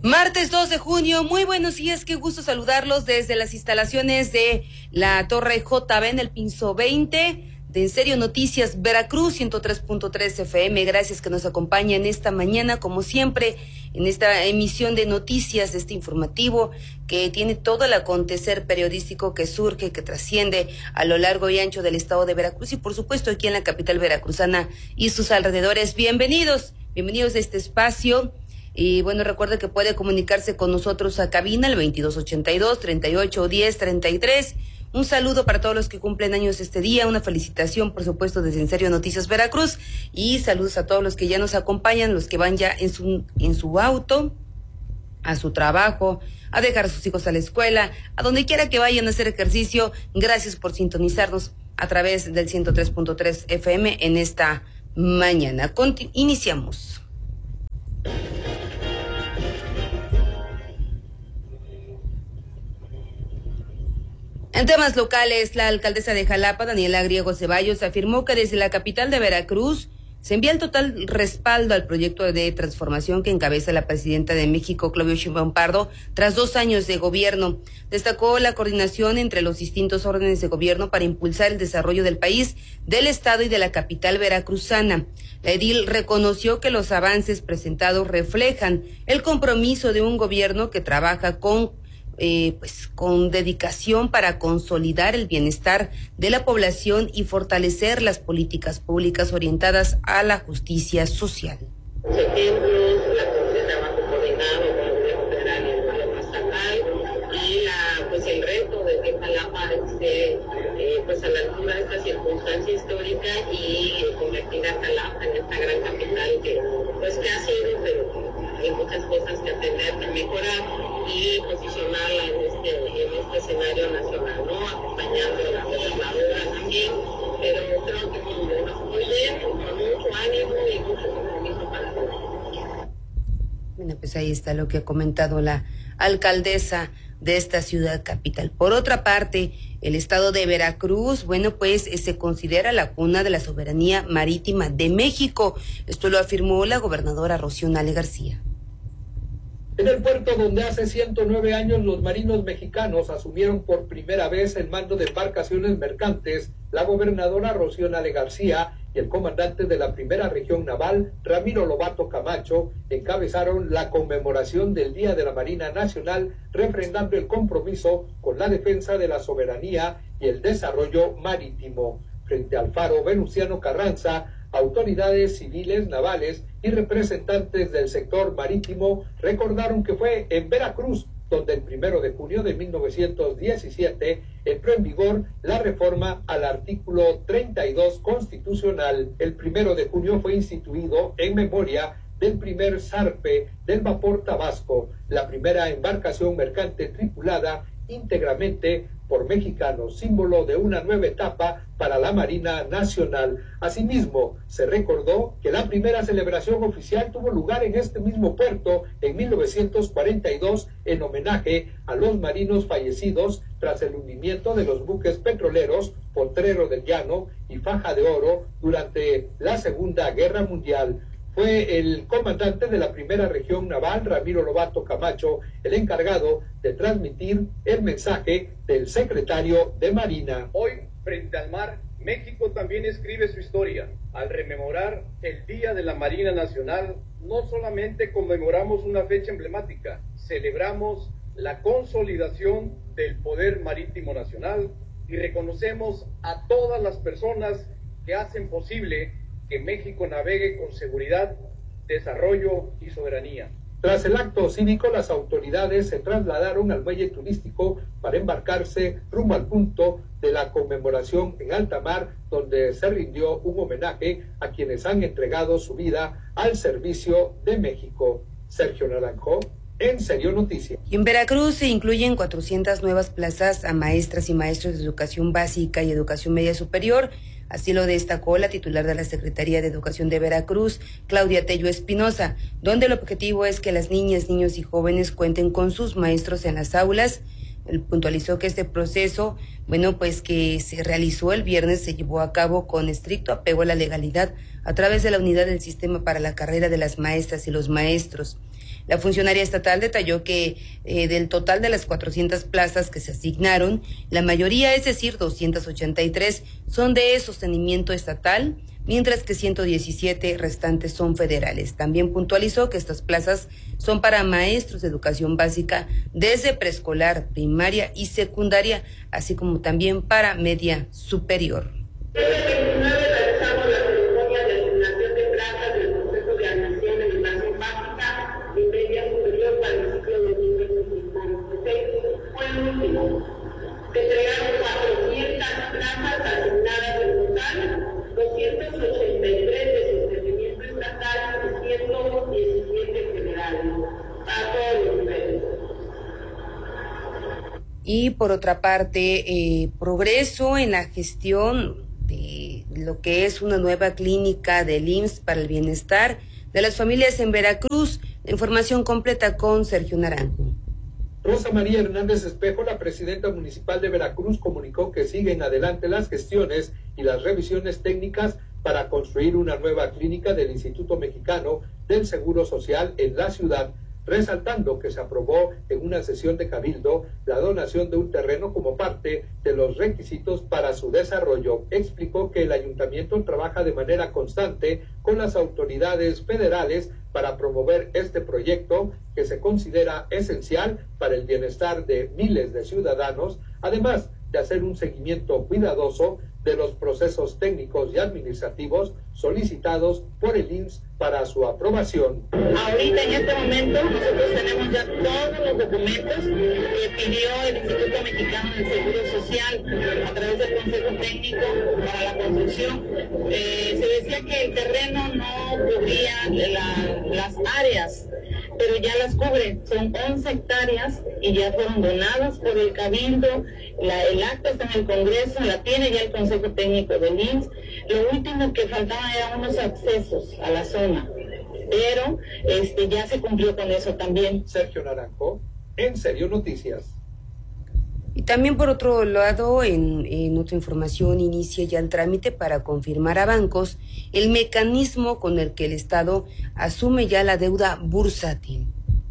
Martes 2 de junio, muy buenos días, qué gusto saludarlos desde las instalaciones de la Torre JB en el Pinzo 20 de En Serio Noticias Veracruz 103.3 FM. Gracias que nos acompañan esta mañana, como siempre, en esta emisión de noticias, de este informativo que tiene todo el acontecer periodístico que surge, que trasciende a lo largo y ancho del estado de Veracruz y por supuesto aquí en la capital veracruzana y sus alrededores. Bienvenidos a este espacio. Y bueno, recuerde que puede comunicarse con nosotros a cabina al 2282-3810-33. Un saludo para todos los que cumplen años este día, una felicitación por supuesto desde En Serio Noticias Veracruz y saludos a todos los que ya nos acompañan, los que van ya en su auto, a su trabajo, a dejar a sus hijos a la escuela, a donde quiera que vayan a hacer ejercicio. Gracias por sintonizarnos a través del 103.3 FM en esta mañana. Iniciamos. En temas locales, la alcaldesa de Jalapa, Daniela Griego Ceballos, afirmó que desde la capital de Veracruz se envía el total respaldo al proyecto de transformación que encabeza la presidenta de México, Claudia Sheinbaum Pardo, tras 2 años de gobierno. Destacó la coordinación entre los distintos órdenes de gobierno para impulsar el desarrollo del país, del estado y de la capital veracruzana. La edil reconoció que los avances presentados reflejan el compromiso de un gobierno que trabaja con dedicación para consolidar el bienestar de la población y fortalecer las políticas públicas orientadas a la justicia social. Ejemplos, la de trabajo coordinado con el gobierno federal y el gobierno estatal y el reto de que Jalapa esté a la altura de esta circunstancia histórica y convertir a Jalapa en esta gran capital que ha sido, pero hay muchas cosas que atender, que mejorar y posicionarla en este escenario nacional, ¿no? Acompañando a la gobernadora también, pero creo que muy bien, con mucho ánimo y mucho compromiso para todos. Bueno, pues ahí está lo que ha comentado la alcaldesa de esta ciudad capital. Por otra parte, el estado de Veracruz, se considera la cuna de la soberanía marítima de México. Esto lo afirmó la gobernadora Rocío Nale García. En el puerto donde hace 109 años los marinos mexicanos asumieron por primera vez el mando de embarcaciones mercantes, la gobernadora Rocío Nale García y el comandante de la primera región naval, Ramiro Lobato Camacho, encabezaron la conmemoración del Día de la Marina Nacional, refrendando el compromiso con la defensa de la soberanía y el desarrollo marítimo. Frente al faro Venustiano Carranza, autoridades civiles, navales y representantes del sector marítimo recordaron que fue en Veracruz donde el 1 de junio de 1917 entró en vigor la reforma al artículo 32 constitucional. El 1 de junio fue instituido en memoria del primer zarpe del vapor Tabasco, la primera embarcación mercante tripulada íntegramente por mexicanos, símbolo de una nueva etapa para la Marina Nacional. Asimismo, se recordó que la primera celebración oficial tuvo lugar en este mismo puerto en 1942 en homenaje a los marinos fallecidos tras el hundimiento de los buques petroleros Potrero del Llano y Faja de Oro durante la Segunda Guerra Mundial. Fue el comandante de la primera región naval, Ramiro Lobato Camacho, el encargado de transmitir el mensaje del secretario de Marina. Hoy, frente al mar, México también escribe su historia. Al rememorar el Día de la Marina Nacional, no solamente conmemoramos una fecha emblemática, celebramos la consolidación del poder marítimo nacional y reconocemos a todas las personas que hacen posible que México navegue con seguridad, desarrollo y soberanía. Tras el acto cívico, las autoridades se trasladaron al muelle turístico para embarcarse rumbo al punto de la conmemoración en alta mar, donde se rindió un homenaje a quienes han entregado su vida al servicio de México. Sergio Naranjo, En Serio Noticias. Y en Veracruz se incluyen 400 nuevas plazas a maestras y maestros de educación básica y educación media superior. Así lo destacó la titular de la Secretaría de Educación de Veracruz, Claudia Tello Espinosa, donde el objetivo es que las niñas, niños y jóvenes cuenten con sus maestros en las aulas. Él puntualizó que este proceso, que se realizó el viernes, se llevó a cabo con estricto apego a la legalidad a través de la unidad del sistema para la carrera de las maestras y los maestros. La funcionaria estatal detalló que del total de las 400 plazas que se asignaron, la mayoría, es decir, 283, son de sostenimiento estatal, mientras que 117 restantes son federales. También puntualizó que estas plazas son para maestros de educación básica desde preescolar, primaria y secundaria, así como también para media superior. El 29 realizamos la ceremonia de asignación de plazas del proceso de admisión de educación básica y media superior para el ciclo 2026. Fue el último. Se entregaron 400 plazas asignadas en total, 283 de sostenimiento estatal y 117 federales, a todos los niveles. Y por otra parte, progreso en la gestión de lo que es una nueva clínica del IMSS para el bienestar de las familias en Veracruz. La información completa con Sergio Naranjo. Rosa María Hernández Espejo, la presidenta municipal de Veracruz, comunicó que siguen adelante las gestiones y las revisiones técnicas para construir una nueva clínica del Instituto Mexicano del Seguro Social en la ciudad, resaltando que se aprobó en una sesión de cabildo la donación de un terreno como parte de los requisitos para su desarrollo. Explicó que el ayuntamiento trabaja de manera constante con las autoridades federales para promover este proyecto que se considera esencial para el bienestar de miles de ciudadanos, además de hacer un seguimiento cuidadoso de los procesos técnicos y administrativos solicitados por el IMSS para su aprobación. Ahorita, en este momento, nosotros tenemos ya todos los documentos que pidió el Instituto Mexicano del Seguro Social a través del Consejo Técnico para la construcción. Se decía que el terreno no cubría las áreas, pero ya las cubre. Son 11 hectáreas y ya fueron donadas por el Cabildo. El acta está en el Congreso, la tiene ya el Consejo Técnico del IMSS. Lo último que faltaba eran unos accesos a la zona, pero ya se cumplió con eso también. Sergio Naranjo, En Serio Noticias. Y también por otro lado, en otra información, inicia ya el trámite para confirmar a bancos el mecanismo con el que el Estado asume ya la deuda bursátil.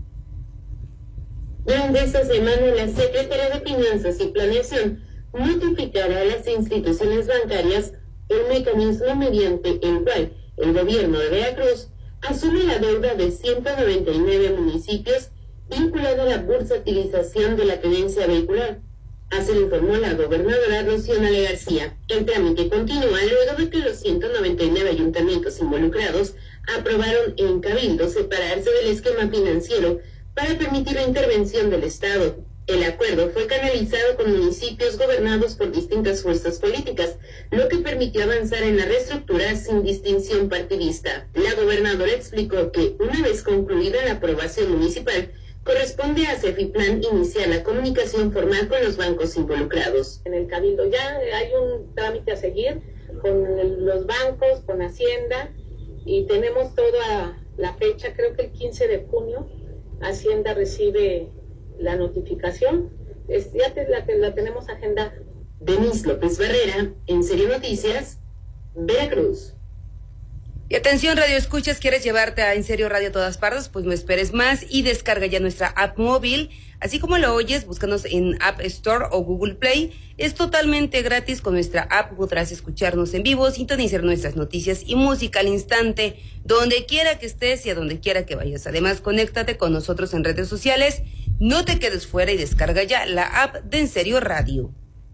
Durante esta semana, la Secretaría de Finanzas y Planeación notificará a las instituciones bancarias el mecanismo mediante el cual el gobierno de Veracruz asume la deuda de 199 municipios vinculada a la bursatilización de la tenencia vehicular. Así lo informó la gobernadora Rocío Nale García. El trámite continúa luego de que los 199 ayuntamientos involucrados aprobaron en Cabildo separarse del esquema financiero para permitir la intervención del Estado. El acuerdo fue canalizado con municipios gobernados por distintas fuerzas políticas, lo que permitió avanzar en la reestructura sin distinción partidista. La gobernadora explicó que, una vez concluida la aprobación municipal, corresponde a Cefiplan iniciar la comunicación formal con los bancos involucrados. En el Cabildo ya hay un trámite a seguir con los bancos, con Hacienda, y tenemos toda la fecha, creo que el 15 de junio, Hacienda recibe la notificación, ya la tenemos agendada. Denise López Barrera, En Serio Noticias, Veracruz. Y atención, Radio Escuchas, ¿quieres llevarte a En Serio Radio a todas partes? Pues no esperes más y descarga ya nuestra app móvil. Así como lo oyes, búscanos en App Store o Google Play. Es totalmente gratis. Con nuestra app podrás escucharnos en vivo, sintonizar nuestras noticias y música al instante, donde quiera que estés y a donde quiera que vayas. Además, conéctate con nosotros en redes sociales. No te quedes fuera y descarga ya la app de En Serio Radio.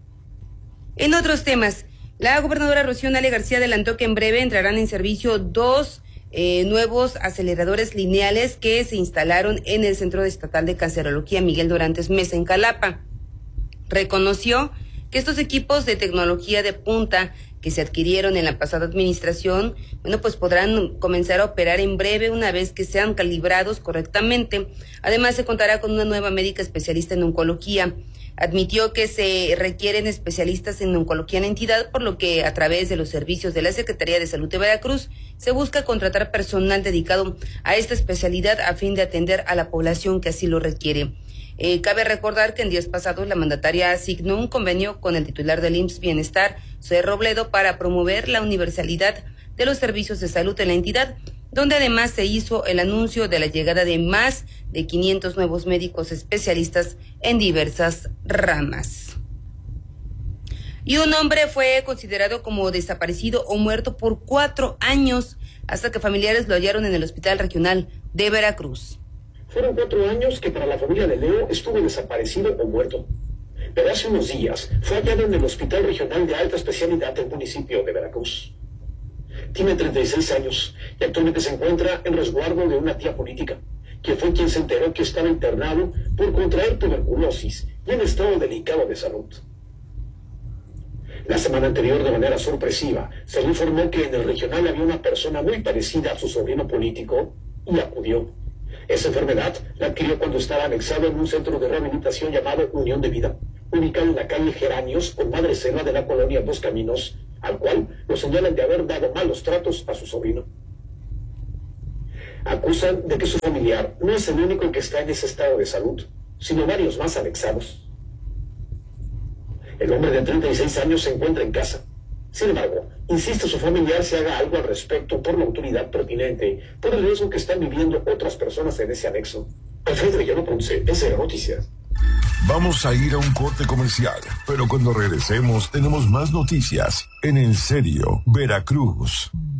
En otros temas, la gobernadora Rocío Nale García adelantó que en breve entrarán en servicio dos nuevos aceleradores lineales que se instalaron en el Centro Estatal de Cancerología Miguel Dorantes Mesa en Jalapa. Reconoció que estos equipos de tecnología de punta que se adquirieron en la pasada administración, pues podrán comenzar a operar en breve una vez que sean calibrados correctamente. Además, se contará con una nueva médica especialista en oncología. Admitió que se requieren especialistas en oncología en la entidad, por lo que a través de los servicios de la Secretaría de Salud de Veracruz se busca contratar personal dedicado a esta especialidad a fin de atender a la población que así lo requiere. Cabe recordar que en días pasados la mandataria asignó un convenio con el titular del IMSS Bienestar, Zoe Robledo, para promover la universalidad de los servicios de salud en la entidad. donde además se hizo el anuncio de la llegada de más de 500 nuevos médicos especialistas en diversas ramas. Y un hombre fue considerado como desaparecido o muerto por 4 años hasta que familiares lo hallaron en el Hospital Regional de Veracruz. Fueron 4 años que para la familia de Leo estuvo desaparecido o muerto. Pero hace unos días fue hallado en el Hospital Regional de Alta Especialidad del municipio de Veracruz. Tiene 36 años y actualmente se encuentra en resguardo de una tía política, que fue quien se enteró que estaba internado por contraer tuberculosis y en estado delicado de salud. La semana anterior, de manera sorpresiva, se le informó que en el regional había una persona muy parecida a su sobrino político y acudió. Esa enfermedad la adquirió cuando estaba anexado en un centro de rehabilitación llamado Unión de Vida, ubicado en la calle Geranios con Madre Selva de la colonia Dos Caminos, al cual lo señalan de haber dado malos tratos a su sobrino. Acusan de que su familiar no es el único que está en ese estado de salud, sino varios más anexados. El hombre de 36 años se encuentra en casa. Sin embargo, insiste su familiar se haga algo al respecto por la autoridad pertinente, por el riesgo que están viviendo otras personas en ese anexo. Alfredo Villano Ponce, SR Noticias. Vamos a ir a un corte comercial, pero cuando regresemos tenemos más noticias en En Serio, Veracruz.